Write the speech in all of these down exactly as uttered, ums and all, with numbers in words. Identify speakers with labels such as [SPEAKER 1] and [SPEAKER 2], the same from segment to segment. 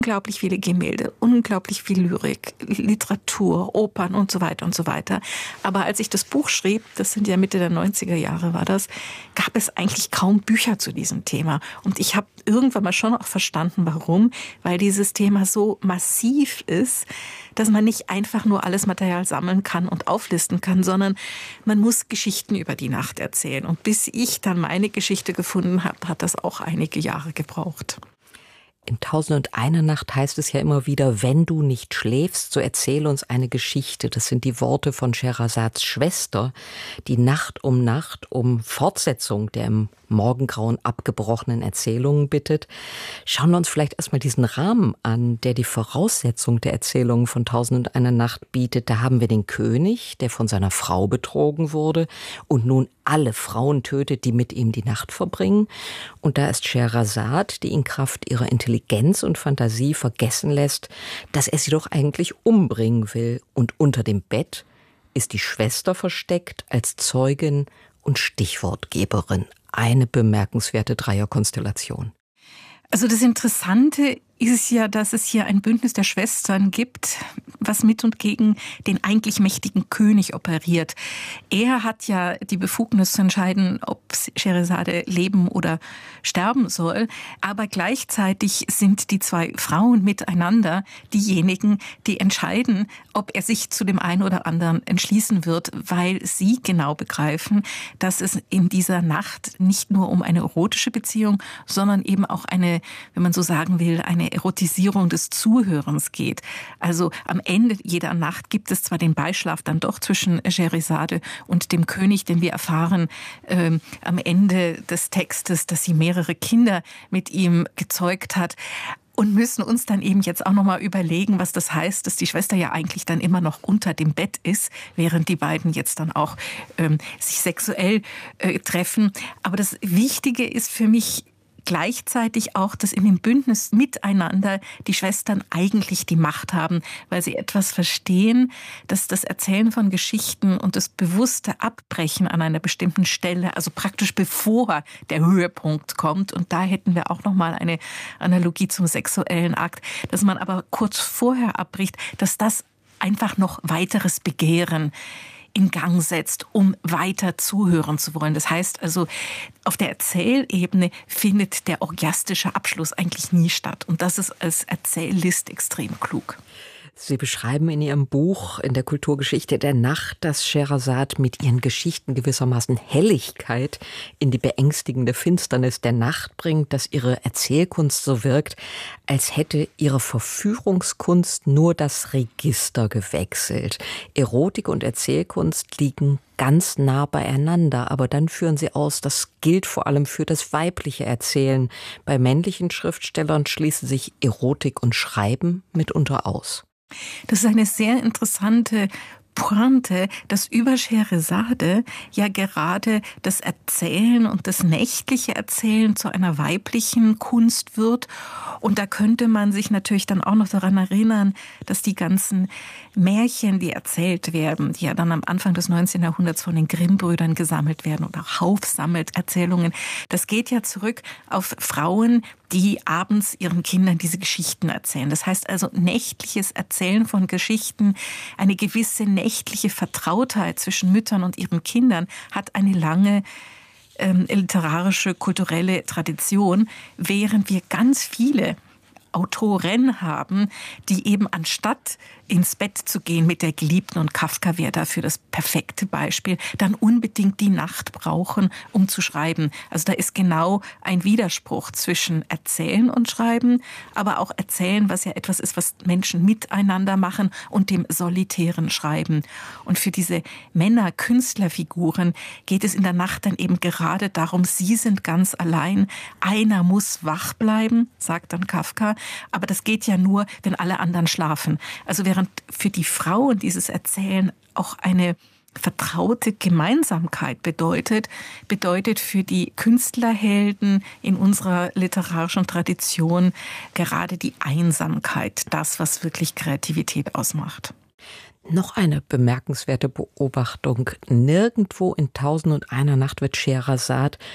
[SPEAKER 1] unglaublich viele Gemälde, unglaublich viel Lyrik, Literatur, Opern und so weiter und so weiter. Aber als ich das Buch schrieb, das sind ja Mitte der neunziger Jahre war das, gab es eigentlich kaum Bücher zu diesem Thema. Und ich habe irgendwann mal schon auch verstanden, warum. Weil dieses Thema so massiv ist, dass man nicht einfach nur alles Material sammeln kann und auflisten kann, sondern man muss Geschichten über die Nacht erzählen. Und bis ich dann meine Geschichte gefunden habe, hat das auch einige Jahre gebraucht.
[SPEAKER 2] In Tausend und eine Nacht heißt es ja immer wieder, wenn du nicht schläfst, so erzähle uns eine Geschichte. Das sind die Worte von Schehrasads Schwester, die Nacht um Nacht um Fortsetzung der im Morgengrauen abgebrochenen Erzählungen bittet. Schauen wir uns vielleicht erstmal diesen Rahmen an, der die Voraussetzung der Erzählungen von Tausend und eine Nacht bietet. Da haben wir den König, der von seiner Frau betrogen wurde und nun alle Frauen tötet, die mit ihm die Nacht verbringen. Und da ist Scheherazad, die in Kraft ihrer Intelligenz und Fantasie vergessen lässt, dass er sie doch eigentlich umbringen will. Und unter dem Bett ist die Schwester versteckt als Zeugin und Stichwortgeberin. Eine bemerkenswerte Dreierkonstellation.
[SPEAKER 1] Also das Interessante ist ja, dass es hier ein Bündnis der Schwestern gibt, was mit und gegen den eigentlich mächtigen König operiert. Er hat ja die Befugnis zu entscheiden, ob Scheherazade leben oder sterben soll. Aber gleichzeitig sind die zwei Frauen miteinander diejenigen, die entscheiden, ob er sich zu dem einen oder anderen entschließen wird, weil sie genau begreifen, dass es in dieser Nacht nicht nur um eine erotische Beziehung, sondern eben auch eine, wenn man so sagen will, eine Erotisierung des Zuhörens geht. Also am Ende jeder Nacht gibt es zwar den Beischlaf dann doch zwischen Scheherazade und dem König, denn wir erfahren äh, am Ende des Textes, dass sie mehrere Kinder mit ihm gezeugt hat. Und müssen uns dann eben jetzt auch nochmal überlegen, was das heißt, dass die Schwester ja eigentlich dann immer noch unter dem Bett ist, während die beiden jetzt dann auch ähm, sich sexuell äh, treffen. Aber das Wichtige ist für mich gleichzeitig auch, dass in dem Bündnis miteinander die Schwestern eigentlich die Macht haben, weil sie etwas verstehen, dass das Erzählen von Geschichten und das bewusste Abbrechen an einer bestimmten Stelle, also praktisch bevor der Höhepunkt kommt, und da hätten wir auch nochmal eine Analogie zum sexuellen Akt, dass man aber kurz vorher abbricht, dass das einfach noch weiteres Begehren in Gang setzt, um weiter zuhören zu wollen. Das heißt also, auf der Erzählebene findet der orgiastische Abschluss eigentlich nie statt. Und das ist als Erzähllist extrem klug.
[SPEAKER 2] Sie beschreiben in Ihrem Buch in der Kulturgeschichte der Nacht, dass Scheherazad mit ihren Geschichten gewissermaßen Helligkeit in die beängstigende Finsternis der Nacht bringt, dass ihre Erzählkunst so wirkt, als hätte ihre Verführungskunst nur das Register gewechselt. Erotik und Erzählkunst liegen ganz nah beieinander, aber dann führen Sie aus, das gilt vor allem für das weibliche Erzählen. Bei männlichen Schriftstellern schließen sich Erotik und Schreiben mitunter aus.
[SPEAKER 1] Das ist eine sehr interessante Pointe, dass über Scheherazade ja gerade das Erzählen und das nächtliche Erzählen zu einer weiblichen Kunst wird. Und da könnte man sich natürlich dann auch noch daran erinnern, dass die ganzen Märchen, die erzählt werden, die ja dann am Anfang des neunzehnten Jahrhunderts von den Grimm-Brüdern gesammelt werden oder Hauff sammelt Erzählungen, das geht ja zurück auf Frauen, die abends ihren Kindern diese Geschichten erzählen. Das heißt also nächtliches Erzählen von Geschichten, eine gewisse nächtliche Vertrautheit zwischen Müttern und ihren Kindern hat eine lange ähm, literarische, kulturelle Tradition, während wir ganz viele Autoren haben, die eben anstatt ins Bett zu gehen mit der Geliebten, und Kafka wäre dafür das perfekte Beispiel, dann unbedingt die Nacht brauchen, um zu schreiben. Also da ist genau ein Widerspruch zwischen Erzählen und Schreiben, aber auch Erzählen, was ja etwas ist, was Menschen miteinander machen, und dem solitären Schreiben. Und für diese Männer-Künstlerfiguren geht es in der Nacht dann eben gerade darum, sie sind ganz allein, einer muss wach bleiben, sagt dann Kafka, aber das geht ja nur, wenn alle anderen schlafen. Also während für die Frauen dieses Erzählen auch eine vertraute Gemeinsamkeit bedeutet, bedeutet für die Künstlerhelden in unserer literarischen Tradition gerade die Einsamkeit, das, was wirklich Kreativität ausmacht.
[SPEAKER 2] Noch eine bemerkenswerte Beobachtung. Nirgendwo in Tausend und einer Nacht wird Scheherazad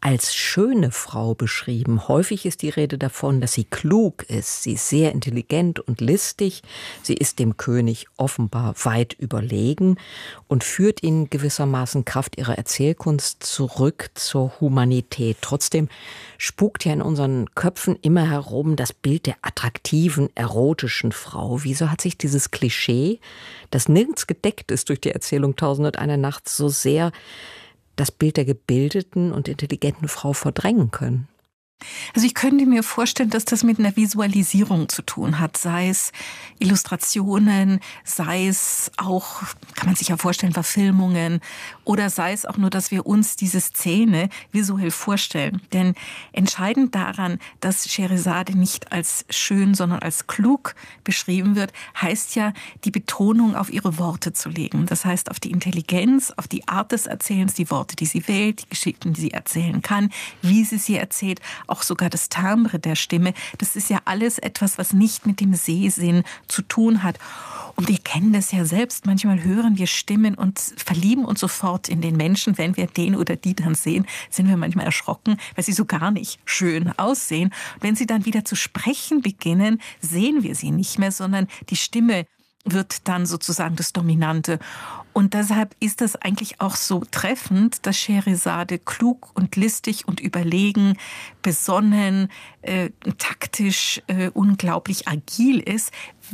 [SPEAKER 2] als schöne Frau beschrieben. Häufig ist die Rede davon, dass sie klug ist. Sie ist sehr intelligent und listig. Sie ist dem König offenbar weit überlegen und führt ihn gewissermaßen Kraft ihrer Erzählkunst zurück zur Humanität. Trotzdem spukt ja in unseren Köpfen immer herum das Bild der attraktiven, erotischen Frau. Wieso hat sich dieses Klischee, das nirgends gedeckt ist durch die Erzählung Tausend und eine Nacht, so sehr das Bild der gebildeten und intelligenten Frau verdrängen können?
[SPEAKER 1] Also ich könnte mir vorstellen, dass das mit einer Visualisierung zu tun hat, sei es Illustrationen, sei es auch, kann man sich ja vorstellen, Verfilmungen oder sei es auch nur, dass wir uns diese Szene visuell vorstellen. Denn entscheidend daran, dass Scheherazade nicht als schön, sondern als klug beschrieben wird, heißt ja, die Betonung auf ihre Worte zu legen. Das heißt, auf die Intelligenz, auf die Art des Erzählens, die Worte, die sie wählt, die Geschichten, die sie erzählen kann, wie sie sie erzählt, auch sogar das Timbre der Stimme. Das ist ja alles etwas, was nicht mit dem Sehsinn zu tun hat. Und wir kennen das ja selbst. Manchmal hören wir Stimmen und verlieben uns sofort in den Menschen. Wenn wir den oder die dann sehen, sind wir manchmal erschrocken, weil sie so gar nicht schön aussehen. Und wenn sie dann wieder zu sprechen beginnen, sehen wir sie nicht mehr, sondern die Stimme wird dann sozusagen das Dominante. Und deshalb ist das eigentlich auch so treffend, dass Scheherazade klug und listig und überlegen, besonnen, äh, taktisch, äh, unglaublich agil ist.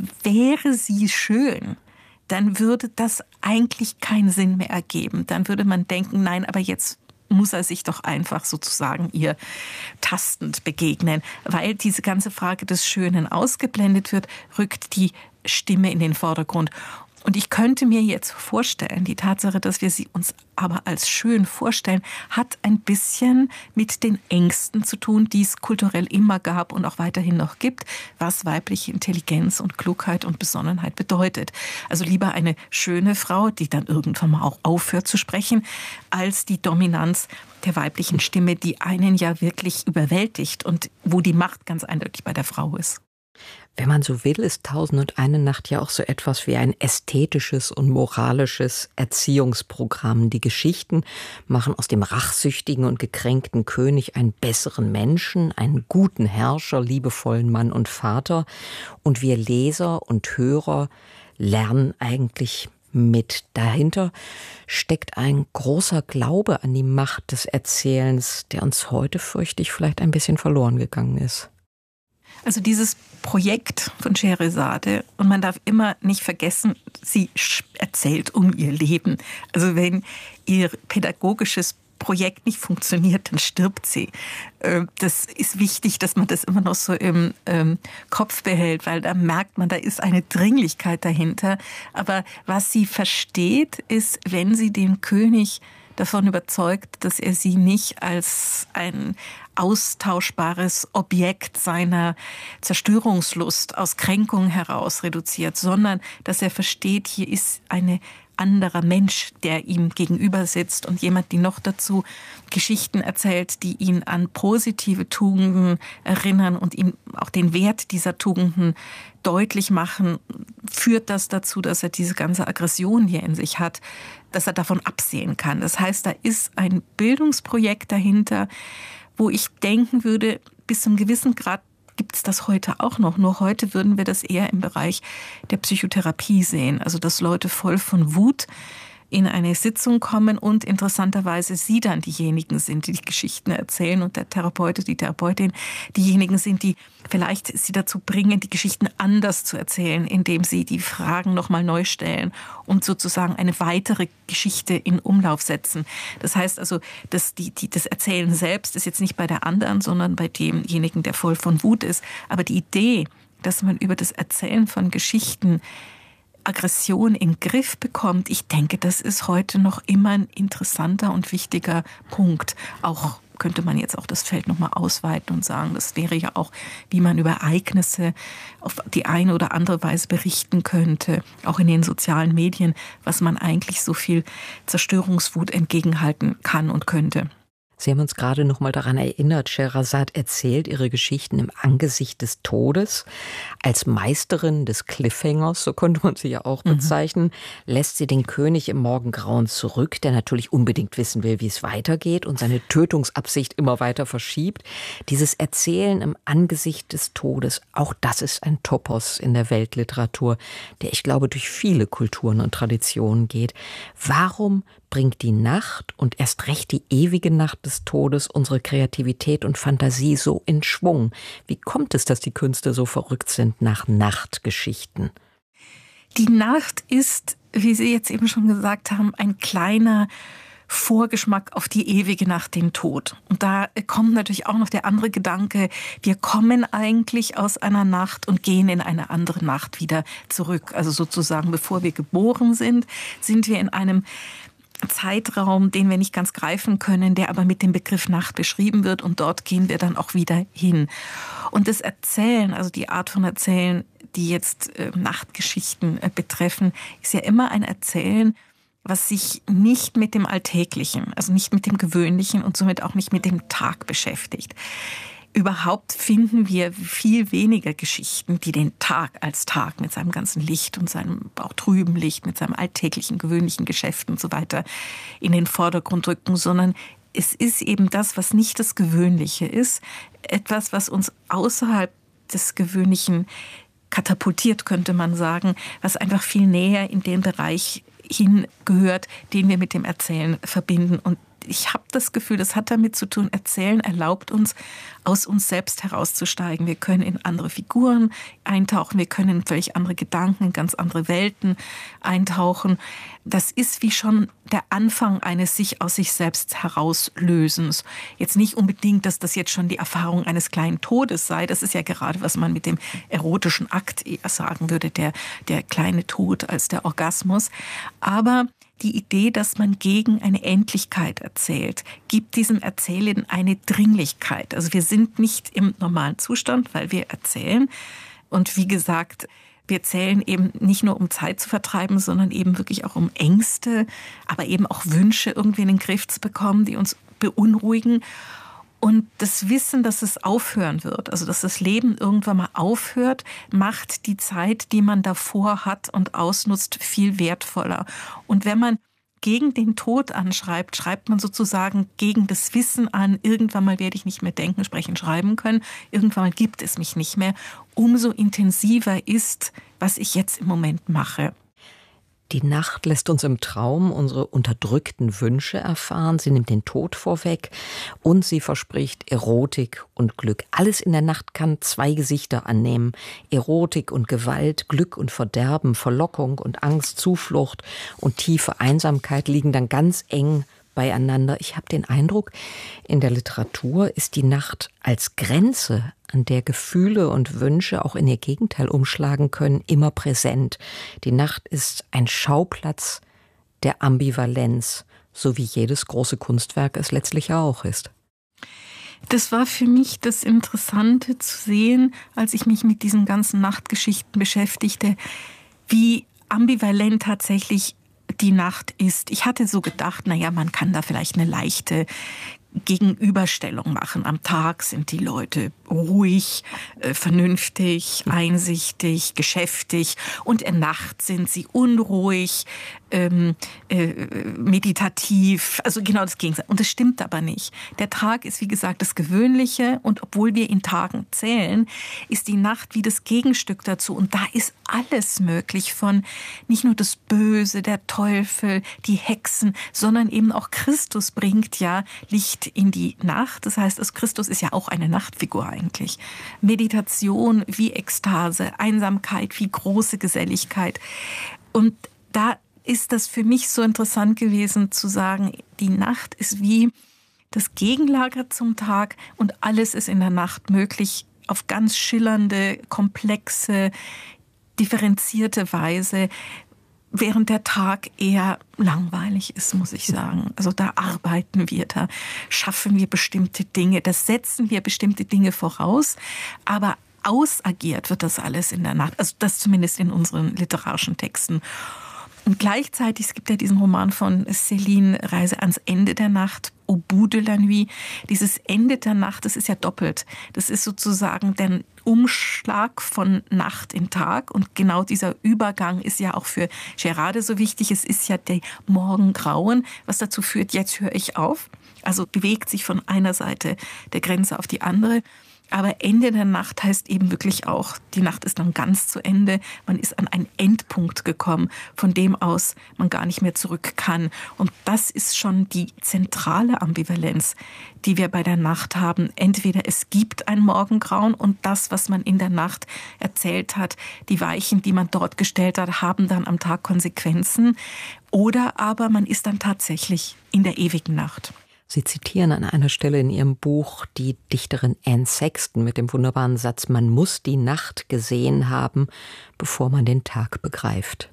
[SPEAKER 1] Wäre sie schön, dann würde das eigentlich keinen Sinn mehr ergeben. Dann würde man denken, nein, aber jetzt muss er sich doch einfach sozusagen ihr tastend begegnen. Weil diese ganze Frage des Schönen ausgeblendet wird, rückt die Stimme in den Vordergrund. Und ich könnte mir jetzt vorstellen, die Tatsache, dass wir sie uns aber als schön vorstellen, hat ein bisschen mit den Ängsten zu tun, die es kulturell immer gab und auch weiterhin noch gibt, was weibliche Intelligenz und Klugheit und Besonnenheit bedeutet. Also lieber eine schöne Frau, die dann irgendwann mal auch aufhört zu sprechen, als die Dominanz der weiblichen Stimme, die einen ja wirklich überwältigt und wo die Macht ganz eindeutig bei der Frau ist.
[SPEAKER 2] Wenn man so will, ist Tausend und eine Nacht ja auch so etwas wie ein ästhetisches und moralisches Erziehungsprogramm. Die Geschichten machen aus dem rachsüchtigen und gekränkten König einen besseren Menschen, einen guten Herrscher, liebevollen Mann und Vater. Und wir Leser und Hörer lernen eigentlich mit. Dahinter steckt ein großer Glaube an die Macht des Erzählens, der uns heute, fürchte ich, vielleicht ein bisschen verloren gegangen ist.
[SPEAKER 1] Also dieses Projekt von Scheherazade, und man darf immer nicht vergessen, sie erzählt um ihr Leben. Also wenn ihr pädagogisches Projekt nicht funktioniert, dann stirbt sie. Das ist wichtig, dass man das immer noch so im Kopf behält, weil da merkt man, da ist eine Dringlichkeit dahinter. Aber was sie versteht, ist, wenn sie den König davon überzeugt, dass er sie nicht als ein austauschbares Objekt seiner Zerstörungslust aus Kränkung heraus reduziert, sondern dass er versteht, hier ist ein anderer Mensch, der ihm gegenüber sitzt und jemand, die noch dazu Geschichten erzählt, die ihn an positive Tugenden erinnern und ihm auch den Wert dieser Tugenden deutlich machen, führt das dazu, dass er diese ganze Aggression, die er in sich hat, dass er davon absehen kann. Das heißt, da ist ein Bildungsprojekt dahinter, wo ich denken würde, bis zu einem gewissen Grad gibt es das heute auch noch. Nur heute würden wir das eher im Bereich der Psychotherapie sehen. Also dass Leute voll von Wut in eine Sitzung kommen und interessanterweise sie dann diejenigen sind, die die Geschichten erzählen und der Therapeut, die Therapeutin diejenigen sind, die vielleicht sie dazu bringen, die Geschichten anders zu erzählen, indem sie die Fragen nochmal neu stellen und sozusagen eine weitere Geschichte in Umlauf setzen. Das heißt also, dass die, die, das Erzählen selbst ist jetzt nicht bei der anderen, sondern bei demjenigen, der voll von Wut ist. Aber die Idee, dass man über das Erzählen von Geschichten Aggression in den Griff bekommt, ich denke, das ist heute noch immer ein interessanter und wichtiger Punkt. Auch könnte man jetzt auch das Feld nochmal ausweiten und sagen, das wäre ja auch, wie man über Ereignisse auf die eine oder andere Weise berichten könnte, auch in den sozialen Medien, was man eigentlich so viel Zerstörungswut entgegenhalten kann und könnte.
[SPEAKER 2] Sie haben uns gerade noch mal daran erinnert, Scheherazade erzählt ihre Geschichten im Angesicht des Todes. Als Meisterin des Cliffhangers, so könnte man sie ja auch bezeichnen, mhm. lässt sie den König im Morgengrauen zurück, der natürlich unbedingt wissen will, wie es weitergeht und seine Tötungsabsicht immer weiter verschiebt. Dieses Erzählen im Angesicht des Todes, auch das ist ein Topos in der Weltliteratur, der, ich glaube, durch viele Kulturen und Traditionen geht. Warum bringt die Nacht und erst recht die ewige Nacht des Todes unsere Kreativität und Fantasie so in Schwung? Wie kommt es, dass die Künste so verrückt sind nach Nachtgeschichten?
[SPEAKER 1] Die Nacht ist, wie Sie jetzt eben schon gesagt haben, ein kleiner Vorgeschmack auf die ewige Nacht, den Tod. Und da kommt natürlich auch noch der andere Gedanke, wir kommen eigentlich aus einer Nacht und gehen in eine andere Nacht wieder zurück. Also sozusagen, bevor wir geboren sind, sind wir in einem Zeitraum, den wir nicht ganz greifen können, der aber mit dem Begriff Nacht beschrieben wird, und dort gehen wir dann auch wieder hin. Und das Erzählen, also die Art von Erzählen, die jetzt äh, Nachtgeschichten äh, betreffen, ist ja immer ein Erzählen, was sich nicht mit dem Alltäglichen, also nicht mit dem Gewöhnlichen und somit auch nicht mit dem Tag beschäftigt. Überhaupt finden wir viel weniger Geschichten, die den Tag als Tag mit seinem ganzen Licht und seinem auch trüben Licht, mit seinem alltäglichen, gewöhnlichen Geschäft und so weiter in den Vordergrund rücken, sondern es ist eben das, was nicht das Gewöhnliche ist, etwas, was uns außerhalb des Gewöhnlichen katapultiert, könnte man sagen, was einfach viel näher in den Bereich hingehört, den wir mit dem Erzählen verbinden. Und ich habe das Gefühl, das hat damit zu tun, Erzählen erlaubt uns, aus uns selbst herauszusteigen. Wir können in andere Figuren eintauchen, wir können in völlig andere Gedanken, in ganz andere Welten eintauchen. Das ist wie schon der Anfang eines sich aus sich selbst herauslösens. Jetzt nicht unbedingt, dass das jetzt schon die Erfahrung eines kleinen Todes sei. Das ist ja gerade, was man mit dem erotischen Akt eher sagen würde, der, der kleine Tod als der Orgasmus. Aber die Idee, dass man gegen eine Endlichkeit erzählt, gibt diesem Erzählen eine Dringlichkeit. Also wir sind nicht im normalen Zustand, weil wir erzählen. Und wie gesagt, wir erzählen eben nicht nur, um Zeit zu vertreiben, sondern eben wirklich auch um Ängste, aber eben auch Wünsche irgendwie in den Griff zu bekommen, die uns beunruhigen. Und das Wissen, dass es aufhören wird, also dass das Leben irgendwann mal aufhört, macht die Zeit, die man davor hat und ausnutzt, viel wertvoller. Und wenn man gegen den Tod anschreibt, schreibt man sozusagen gegen das Wissen an, irgendwann mal werde ich nicht mehr denken, sprechen, schreiben können, irgendwann mal gibt es mich nicht mehr. Umso intensiver ist, was ich jetzt im Moment mache.
[SPEAKER 2] Die Nacht lässt uns im Traum unsere unterdrückten Wünsche erfahren. Sie nimmt den Tod vorweg und sie verspricht Erotik und Glück. Alles in der Nacht kann zwei Gesichter annehmen. Erotik und Gewalt, Glück und Verderben, Verlockung und Angst, Zuflucht und tiefe Einsamkeit liegen dann ganz eng beieinander. Ich habe den Eindruck, in der Literatur ist die Nacht als Grenze, an der Gefühle und Wünsche auch in ihr Gegenteil umschlagen können, immer präsent. Die Nacht ist ein Schauplatz der Ambivalenz, so wie jedes große Kunstwerk es letztlich auch ist.
[SPEAKER 1] Das war für mich das Interessante zu sehen, als ich mich mit diesen ganzen Nachtgeschichten beschäftigte, wie ambivalent tatsächlich die Nacht ist. Ich hatte so gedacht, naja, man kann da vielleicht eine leichte Gegenüberstellung machen. Am Tag sind die Leute ruhig, äh, vernünftig, einsichtig, geschäftig, und in Nacht sind sie unruhig, ähm, äh, meditativ, also genau das Gegenteil. Und das stimmt aber nicht. Der Tag ist, wie gesagt, das Gewöhnliche, und obwohl wir in Tagen zählen, ist die Nacht wie das Gegenstück dazu, und da ist alles möglich, von nicht nur das Böse, der Teufel, die Hexen, sondern eben auch Christus bringt ja Licht in die Nacht. Das heißt, das Christus ist ja auch eine Nachtfigur eigentlich. Meditation wie Ekstase, Einsamkeit wie große Geselligkeit. Und da ist das für mich so interessant gewesen zu sagen, die Nacht ist wie das Gegenlager zum Tag, und alles ist in der Nacht möglich auf ganz schillernde, komplexe, differenzierte Weise, während der Tag eher langweilig ist, muss ich sagen. Also da arbeiten wir, da schaffen wir bestimmte Dinge, da setzen wir bestimmte Dinge voraus, aber ausagiert wird das alles in der Nacht, also das zumindest in unseren literarischen Texten. Und gleichzeitig, es gibt ja diesen Roman von Céline, Reise ans Ende der Nacht, Au bout de la nuit. Dieses Ende der Nacht, das ist ja doppelt. Das ist sozusagen der Umschlag von Nacht in Tag. Und genau dieser Übergang ist ja auch für Gerarde so wichtig. Es ist ja der Morgengrauen, was dazu führt, jetzt höre ich auf. Also bewegt sich von einer Seite der Grenze auf die andere. Aber Ende der Nacht heißt eben wirklich auch, die Nacht ist dann ganz zu Ende. Man ist an einen Endpunkt gekommen, von dem aus man gar nicht mehr zurück kann. Und das ist schon die zentrale Ambivalenz, die wir bei der Nacht haben. Entweder es gibt ein Morgengrauen und das, was man in der Nacht erzählt hat, die Weichen, die man dort gestellt hat, haben dann am Tag Konsequenzen. Oder aber man ist dann tatsächlich in der ewigen Nacht.
[SPEAKER 2] Sie zitieren an einer Stelle in Ihrem Buch die Dichterin Anne Sexton mit dem wunderbaren Satz: Man muss die Nacht gesehen haben, bevor man den Tag begreift.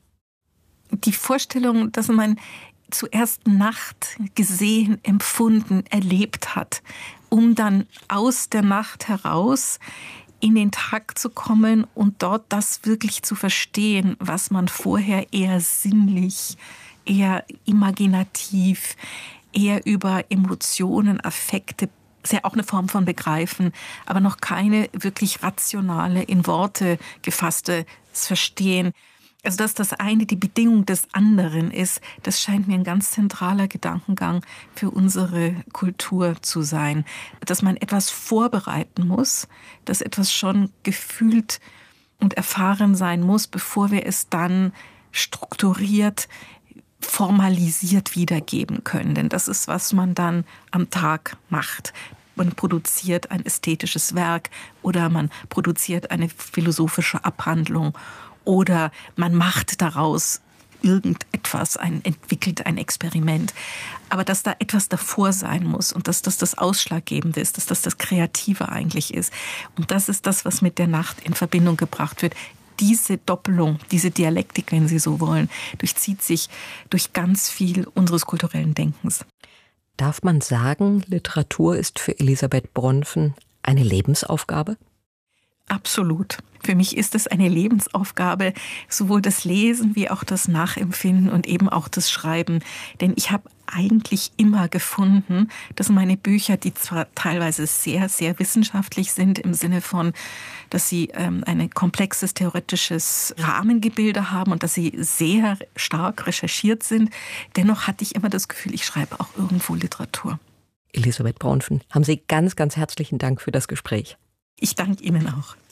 [SPEAKER 1] Die Vorstellung, dass man zuerst Nacht gesehen, empfunden, erlebt hat, um dann aus der Nacht heraus in den Tag zu kommen und dort das wirklich zu verstehen, was man vorher eher sinnlich, eher imaginativ, eher über Emotionen, Affekte, ist ja auch eine Form von Begreifen, aber noch keine wirklich rationale, in Worte gefasste Verstehen. Also dass das eine die Bedingung des anderen ist, das scheint mir ein ganz zentraler Gedankengang für unsere Kultur zu sein. Dass man etwas vorbereiten muss, dass etwas schon gefühlt und erfahren sein muss, bevor wir es dann strukturiert formalisiert wiedergeben können. Denn das ist, was man dann am Tag macht. Man produziert ein ästhetisches Werk oder man produziert eine philosophische Abhandlung oder man macht daraus irgendetwas, ein, entwickelt ein Experiment. Aber dass da etwas davor sein muss und dass das das Ausschlaggebende ist, dass das das Kreative eigentlich ist. Und das ist das, was mit der Nacht in Verbindung gebracht wird. Diese Doppelung, diese Dialektik, wenn Sie so wollen, durchzieht sich durch ganz viel unseres kulturellen Denkens.
[SPEAKER 2] Darf man sagen, Literatur ist für Elisabeth Bronfen eine Lebensaufgabe?
[SPEAKER 1] Absolut. Für mich ist es eine Lebensaufgabe, sowohl das Lesen wie auch das Nachempfinden und eben auch das Schreiben. Denn ich habe eigentlich immer gefunden, dass meine Bücher, die zwar teilweise sehr, sehr wissenschaftlich sind, im Sinne von, dass sie ähm, ein komplexes theoretisches Rahmengebilde haben und dass sie sehr stark recherchiert sind, dennoch hatte ich immer das Gefühl, ich schreibe auch irgendwo Literatur.
[SPEAKER 2] Elisabeth Bronfen, haben Sie ganz, ganz herzlichen Dank für das Gespräch.
[SPEAKER 1] Ich danke Ihnen auch.